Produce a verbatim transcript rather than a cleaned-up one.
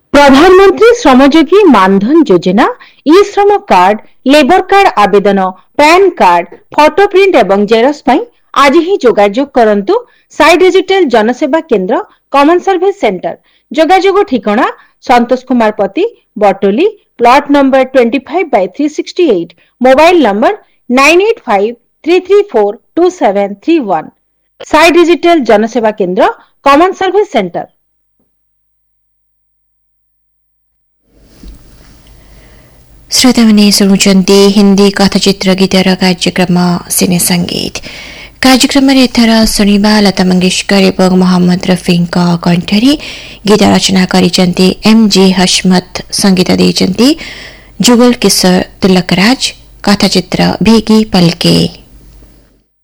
प्रधानमंत्री श्रमयोगी मानधन योजना ई श्रम कार्ड लेबर कार्ड आवेदन पैन कार्ड फोटो प्रिंट एवं जेरक्स पई आज ही जोगाजोग करंतु साई डिजिटल जनसेवा केंद्र कॉमन सर्विस सेंटर जोगाजोग ठिकाना संतोष कुमार पति बटोली प्लॉट नंबर पच्चीस बाय तीन सौ अड़सठ mobile number nine eight five three three four to seven three one Sai digital जनसेवा केंद्र कॉमन सर्विस सेंटर। श्रोताମାନେ ଶୁଣୁଛନ୍ତି ହିନ୍ଦୀ କଥାଚିତ୍ର ଗୀତର କାର୍ଯ୍ୟକ୍ରମ ସିନେ ସଙ୍ଗୀତ। କାର୍ଯ୍ୟକ୍ରମରେ ଏଥର ଶୁଣିବା ଲତା ମଙ୍ଗେଶକର ଏବଂ ମହମ୍ମଦ ରଫିଙ୍କ କଣ୍ଠରେ। ଗୀତ ରଚନା କରିଛନ୍ତି ଏମ୍ ଜି ହସ୍ମତ, ସଙ୍ଗୀତ ଦେଇଛନ୍ତି ଯୁଗଲ କିଶୋର ତିଲକରାଜ। କଥାଚିତ୍ର ଭେଗି ପଲକେ।